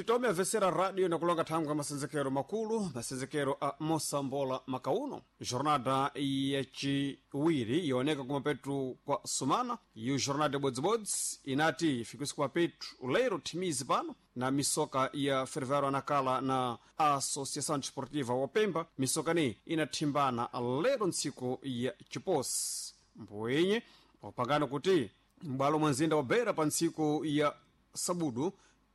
Titome avesera radio na kulonga thangu ka masenzekero makulu, masenzekero a Mosambola Makauno. Jornada ya chiwiri yoneka kumapetu kwa sumana, yu jornada bodzibodzi inati ifikisi kwa petu ulero timizi pano na misoka ya Ferroviário Anacala na Associação Desportiva Wapemba. Misoka ni inathimbana lero ntsiku ya chiposi mbwenye wapangana kuti mbalo mwanzinda wa Beira pa ntsiku ya sabudu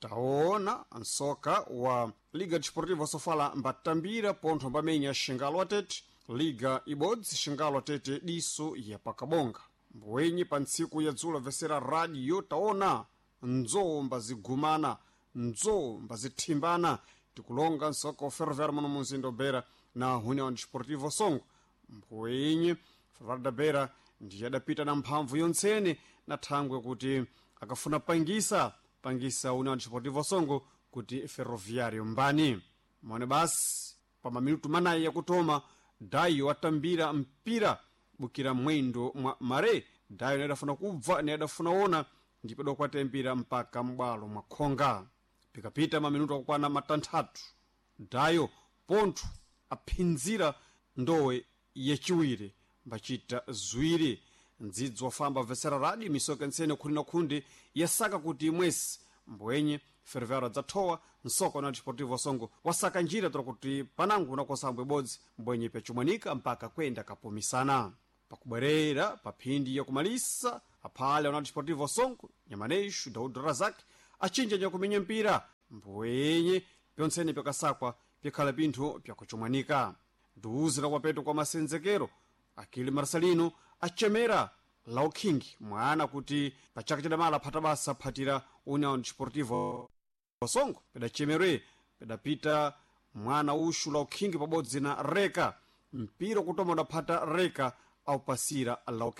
taona nsoka wa Liga Desportiva Sofala mbatambira pontho mbamenya xingalo atete Liga ibodzi xingalo atete diso ya pakabonga mbwenye pa ntsiku ya dzulo vesera radio taona nzomba zigumana nzomba zithimbana tikulonga nsoka wa Ferroviário muno munzinda Beira na União Desportiva Songo mbwenye Ferroviário da Beira ndiye adapita na mphamvu yontsene na thangwe kuti akafuna pangisa União Desportiva Songo kuti Ferroviário mbani mwane basi pa maminutu manayi ya kutoma dayo atambira mpira bukira mwendo mwa mare dayo nedafuna kubva nedafuna ona ndipedo kwatembira mpaka mbalo mwa khonga pikapita maminutu akukwana matanthatu dayo pontho aphinzira ndowe yachiwiri mbachita zwiri ndzidzi wafamba vesera radi misoka ntsene khuli na khundi yasaka kuti imwesi mbwenye Ferroviário adzathowa nsoko na Desportivo Songo wasaka njira tora kuti panangu unakosambwe bodzi mbwenye pechumwanika mpaka kwenda kapomisana pakubwerera paphindi ya kumalisa aphale na Desportivo Songo Nyamaneshu Daud Razak achinja nyakumenya mpira mbwenye pyontsene pyakasakwa pyakhala pinthu pyakuchumwanika duuzira kwapetu kwa masenzekero Akili Marcelino achemera Lau King mwana kuti pachaka chidamala phata basa phatira União Desportivo Songo pedachemere pedapita mwana ushu Lau King pabodzi na Reka mpira kutoma udaphata Reka aupasira Lau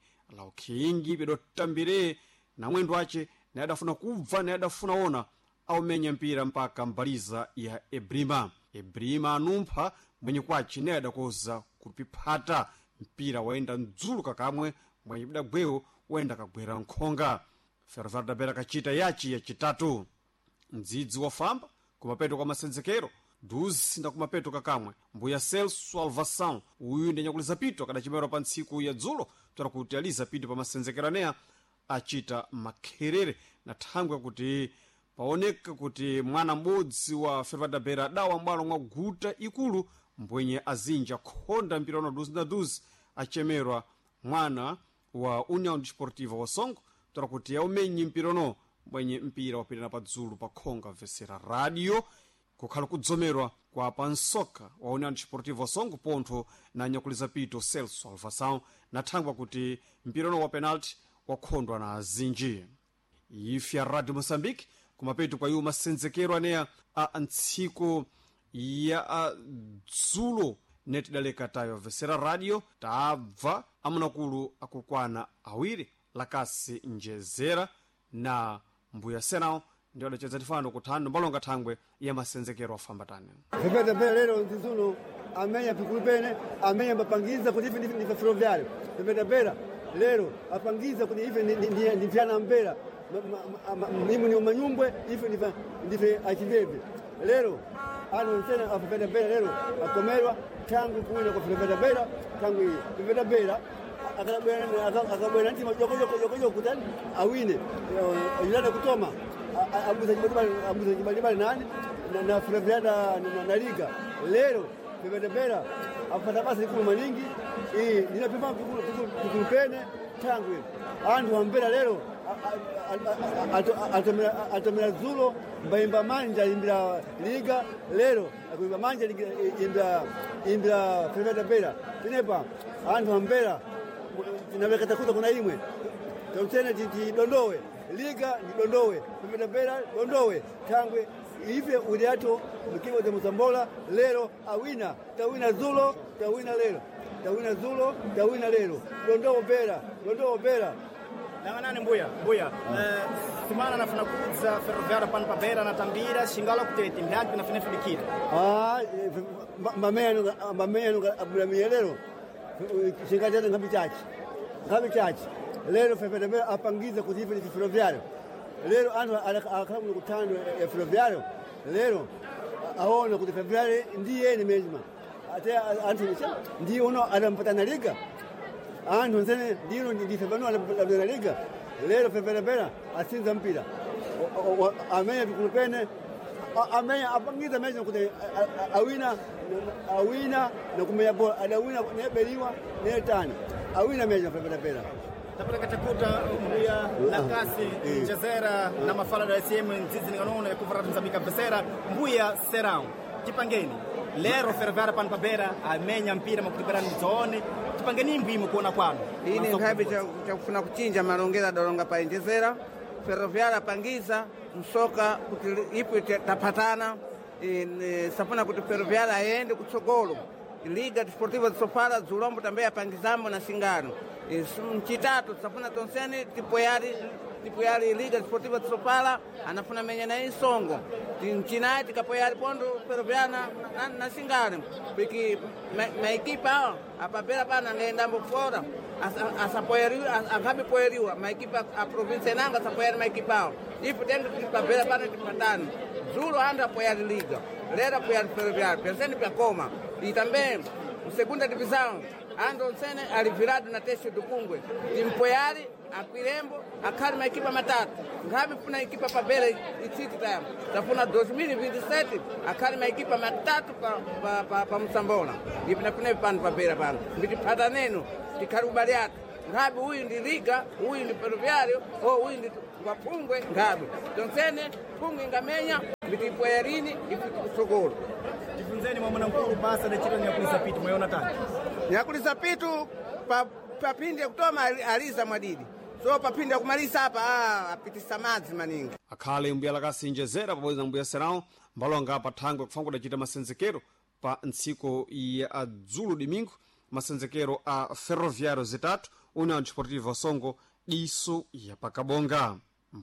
King pedotambire na mwendo wace na adafuna kubva na adafuna ona aumenya mpira mpaka mbaliza ya Ebrima anumpha mwenye kwace na adakoza kupiphata mpira waenda ndzuluka kamwe mwenye bidagweo wenda kagwera nkhonga Ferroviário da Beira kachita yachi ya chitatu ndzidzi wafamba kumapeto kwa masenzekero duzi nda kumapeto kakamwe mbuya Celso Alvação uyu ndi nyakuliza pito kadachimera pa ntsiku ya dzulo tora kuti aliza pito pa masenzekero aneya achita makherere na thangwe kuti paoneka kuti mwana m'bodzi wa Ferroviário da Beira dawa mbalo mwa guta ikulu mbwenye azinja khonda mpira na duzi achemerwa mwana wa União Desportiva wa Songo tora kuti yaumenyi mpirono mwenye mpira wapita na padzulu pa khonga vesera radio kukhala kudzomerwa kwa pansoka wa União Desportiva wa Songo pontho na nyakuliza pito Celso Alvação na thangwa kuti mpirono wa penalty wakhondwa na azinji ifya Radio Moçambique kumapeto kwa yu masenzekero aneya a ntsiku ya dzulo neti daleka tayo vesera radio tabva amunakulu akukwana awiri lakasi njezera na mbuya senao ndio adacheza tifano kuthando mbalonga thangwe ya masenzekero afambatane Ferroviário da Beira lero ntizulo amenya pikulupene amenya mapangiza kuti ife ndi Ferroviário da Beira lero apangiza kuti ife ndi vyana mbera mimi ni manyumbwe ife ndife achibebe lero ano tena Ferroviário da Beira lero akomerwa tangu kuwina kwa Ferroviário da Beira tangu Ferroviário da Beira akabwera nti yoko kutani awine ilana kutoma abuza jibali nani na Ferroviário na Liga lero Ferroviário da Beira apata basi ikulu maningi ninapima kukulupene tangu andu ambera lero atomera zulo mbaimba manja imbira Liga lero akuimba manja imbira Ferroviário da Beira tinepa andu ambera tinaweka kuta kuna imwe tena tidondowe Liga ndondowe Ferroviário da Beira dondowe tangwe ife uliato mkiwa za Mosambola lero awina tawina zulo tawina lero dondowe Beira Danganani mbuya simana nafuna kuza Ferroviário pano pa Beira na tambira xingalo kutete mbyandi na fina filikira mameno abula lero xingajana ngabichachi lero Ferroviário apangiza kuti ife ndi Ferroviário lero anthu akhala muno kutano ya Ferroviário lero aona kuti Ferroviário ndiyeni mesmo ate anthu ndiye uno adampatana liga anthu nsene ndino ndifebano adampatana liga lero Ferroviário asinza mpira amenya tukulupene amenya apangiza mesmo kuti awina na kumenya bola adawina nebeliwa netani awina mesmo Ferroviário tapata katakuta mbuya lakasi Njezera na mafala da SM nzizi nganono ya kuvara Mzambika Vesera mbuya Serão tipangeni lero Ferroviário pano pabera amenya mpira makutibera mzone tipangeni mbwimo kuona kwano ini nkhabe cha kufuna kuchinja malongera dalonga pa Njezera Ferroviário apangiza msoka kuti ipo tapatana safuna kuti Ferroviário aende kutsogolo Liga Desportiva de Sofala Zulombo também apangizamo na Singano mchitatu safuna tonsene tipoyari Liga Desportiva de Sofala anafuna menya na Isongo mchinai tikapoyari pondo Ferroviário na Singano porque maekipa apapera pana ngaendambo fora asapoyariwa akabe poyariwa maekipa a província nanga asapoyari maekipa ipo tengo tipapera pana tipatano Zulo anda apoiar Liga, Lera apoiar Ferroviário, pensando para Coma. E também, a segunda divisão, anda sendo alivirado na Teste do Pungwe. De apoiar a Quirembo, a Carma equipa matata. Gabi foi na equipa para Bela e Tito Time. Já foi na 2027, a Carma equipa matata para Moçambola. E na Pune Pano para Bela Pano. De Pataneno, de Carubariato. Gabi huyu ndi Liga, huyu ndi Ferroviário, ou huyu ndi Wapungwe, Gabi. Então, sene, Pungwe ngamenya, mitipoyarini, ifikusogoro. Jifunzeni mwa mwanamkuru basa na chilo nyakulisa pitu, mayona tani. Nyakulisa pitu, papindi ya kutoma aliza mwadidi. So papindi ya kumalisa hapa, apitisa madzi maningi. Akhale mbuya lakasi Njezera pabweza mbuya Serão mbalonga pa thangwe kufangu dachita masenzekero pa ntsiko ya Adzulu Domingo masenzekero a Ferroviário zitatu União Desportiva Songo diso ya pakabonga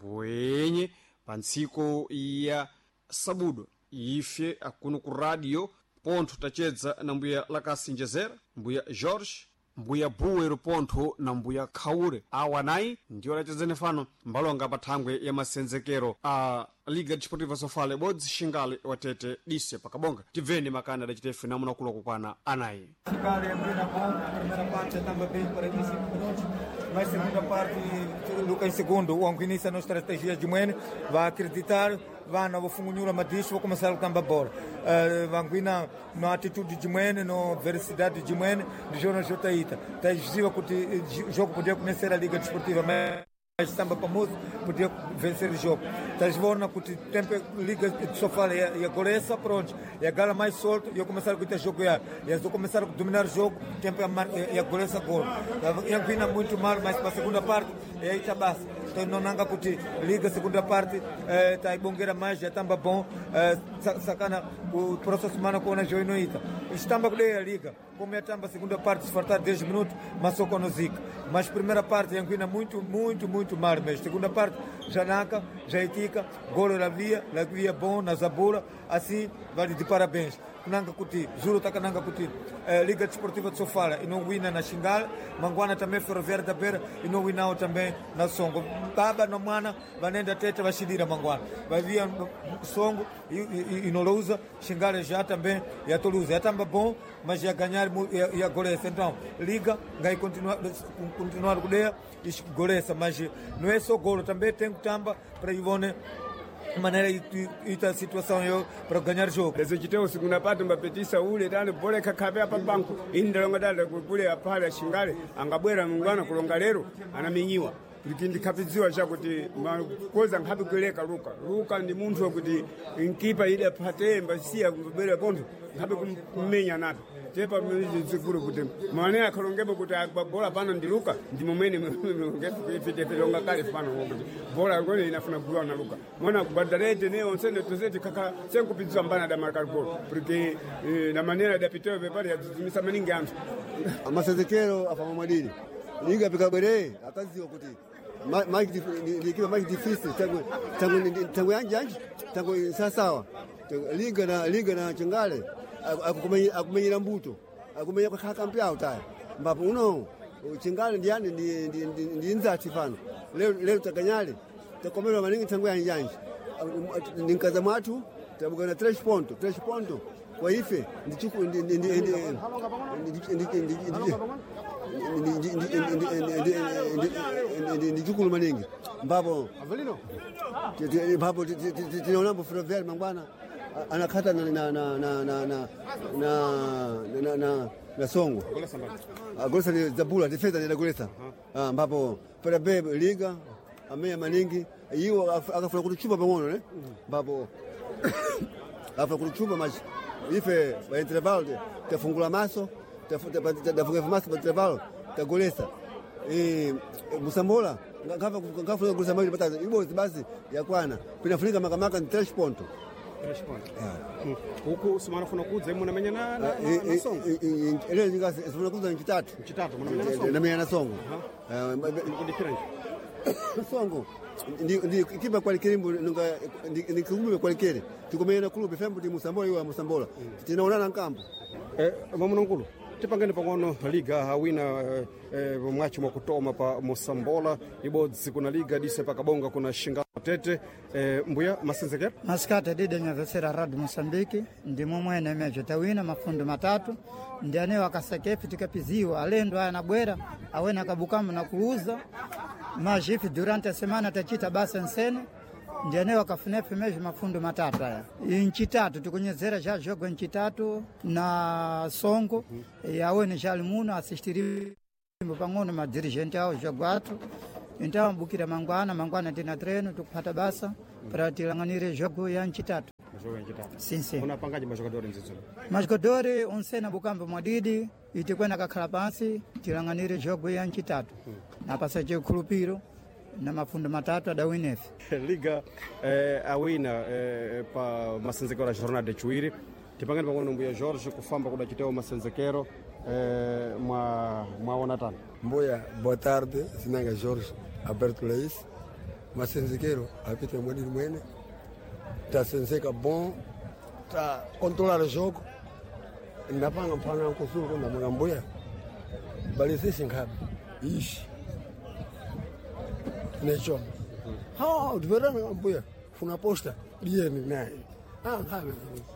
mbwenye pa ntsiko ya Sabudo ife akuno ku radio pontho tachedza na mbuya lakasi Njezera mbuya Jorge mbuya Buwero pontho na mbuya Khaure awanayi ndiyo lachedzene fano mbalonga pa thangwe ya masenzekero a Liga Desportiva Sofala bodzi xingale watete dise pakabonga tiveni makana dachitefe namuna kulo kukwana anayi Ficare na ponta, primeira parte também bem 45 minutos, mas segunda parte Luca em segundo, o inicia na estratégia de Moene, vai acreditar, vai na fungunhura Madicho, vou começar a cambar bola. Vai na atitude de Moene, na velocidade de Moene, de Jonas Jotaíta. Está exigindo que o jogo podia conhecer a Liga Desportiva, mas estava para música, podia vencer o jogo. Estás vendo que o tempo Liga de Sofala e a Golessa, pronto. E a gala mais solta, e eu começar a jogar. E eu começar a dominar o jogo, o tempo e a Golessa gol. Eu vim muito mal, mas para a segunda parte, é aí está basta. Então não nanga que Liga segunda parte, está aí bongueira mais, já está bom. Sacana, o próximo semana com a Joinoita. Estamos com a Liga. Como é a segunda parte, se faltar 10 minutos, mas só com o Zica. Mas primeira parte, eu vim muito mal mesmo. Segunda parte, Janaka, Jaitica, Golo Lavia bom, na Zabura, assim, vale de parabéns. Nanga Kuti, Zulu Takananga Kuti, Liga Desportiva de Sofala, e não wina na Xingala, Manguana também, Ferroviário da Beira, e não wina também na Songo. Baba, no Mana, Vanenda Teta, vai Xidira Manguana. Vai vir Songo e não usa, Xingala já também, e a Toulouse. É também bom, mas já ganhar e a Golessa. Então, Liga, vai continuar com ela e Golessa, mas não é só golo, também tem que tamba para Ivone. Maneira ita situação eu para ganhar jogo. Rezojiteo segunda parte mbapetisa ule tane bole kakabe apa banku indalonga dala kule apala Xingale angabwera mungwana kulonga lero anaminyiwa likindi kapiziwa chakuti koza ngapi kweleka Luka ndi munthu wakuti nkipa ida patemba siya kubwera pontho ngapi kumenya nato tepa mzikuru kuti mane akalongebo kuti bola pano ndi Luka ndi momene ngefite pelonga kale pano kuti bola ngone inafuna kuwa na Luka mona kubadarete ne onsene tozeti kaka senkupizwa mbana da marcar gol porque na maneira da piteo pepari yazimisa maningi anthu amasezekero afa mwadini Liga pikabere akaziwa kuti Mike difícil tangu yanji tangu sasawa Liga na Xingale akumenyera mbuto akumenya kwa kampyao taya mbapo uno Xingale ndiani ndi nzati fano leo taganyale takomera maningi tangu yanjanje ninkaza mwatu tabugana 3 ponto kwa ife ndichuku ndichukulu maningi mbapo tinaonambo Ferroviario mangwana anakata na songo agolesa ni zabula defeza ni agolesa mbapo pera bebe liga ameya maningi yiwo akafuna kutuchupa pang'ono ne mbapo afuna kutuchupa machi ife ba intervalo tafungula maso tafunga maso ba intervalo tagolesa Musambola ngafuna kugolesa mali pataza ibozi basi yakwana pinafunika makamaka ni 3 ponto huku simana funa kudza imwe namenya na songo ele ngasi simana kudza nchitatu namenya na songo songo ndi kiba kwa kirimbo ndi kumbe kwa kile tukomenya na klub fembo ti Musambola iwa Musambola tinaonana nkambo mamunongulu tipangani pang'ono liga hawina mwachi mwa kutoma pa Musambola ibodzi kuna liga dise pakabonga kuna shinga tete mbuya masenzekera maskata dide nyavesera radu Mosambiki ndimo mwene mejo tawina mafundo matatu ndiane wakasakefi tikapiziwa alendo haya nabwera awena kabukamu na kuuza majifi durante semana tachita basa nsene ndiane wakafunefe mejo mafundo matatu haya inchi tatu tukunyezera cha jogo inchi tatu na songo awene chali muno asistiri pang'ono madirigente ao jogo atu então bukira mangwana tena treino tukupata basa para tilanganire jogo ya nchi tatu sim unapangaje majogadori nzizo majogadori onsena bukambo mwadidi itikwenda kakhala pansi tilanganire jogo ya nchi tatu na pasa je kulupiro na mafundo matatu adawinefe liga awina pa masenzekero jornada chiwiri tipangani pang'ono mbuya Jorge kufamba kuda chiteo masenzekero mwaona tano mbuya boa tarde sinanga Jorge Alberto Leis masenzekero apita mwadini mwene tasenzeka bom ta controlar o jogo ndapanga mpana kusuru kwenda mwanambuya balisisi ngapi ishi necho udverana mbuya funa posta lieni naye ngapi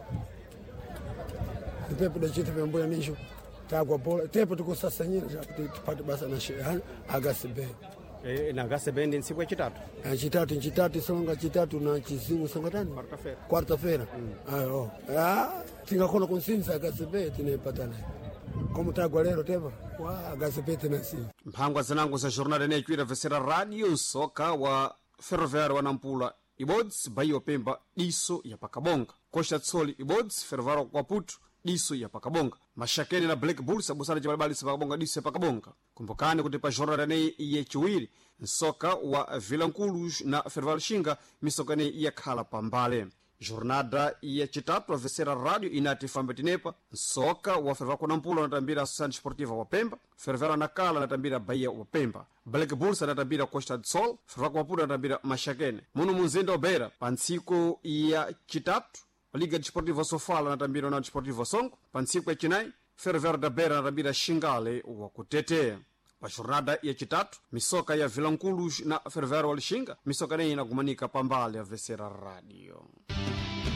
tepe da chiti mbuya nisho tagwa bola tepe tukusasanyira tupate basa na shehan agasibe na gase ndi nsiku chitatu songa chitatu na chizingu songa tani quarta-feira tingakona kunsinza gase tinepatana como tagwa lero teva wa gase tinasi mphangwa zinango za jornada ne kwira vesera radio soka wa Ferroviario wa Nampula ibodzi Bahia Pemba diso ya pakabonga Costa Tsoli ibodzi Ferroviario kwa Puto diso ya pakabonga Mashakeni na Black Bulls abusana jibalibali pakabonga diso ya pakabonga kumbukani kuti pa jornada ne iye chiwiri soka wa Vilankulu na Ferroviario Shinga misoka ne yakhala pambale jornada ya chitatu avesera radio inati famba tinepa soka wa Ferroviario Nampula natambira Associação Desportiva wa Pemba Ferroviario Nakala natambira Bahia wa Pemba Black Bulls natambira Costa do Sol Ferroviario wa Puto natambira Mashakeni muno munzinda obera pansiku ya chitatu Liga Desportiva Sofala natambira na Desportiva Songo pansiku ya chinai Ferroviario da Beira natambira Xingale wa Kutete pa jornada ya chitatu misoka ya Vilankulu na Ferroviario wa Lishinga misoka ne inagumanika pambale ya vesera radio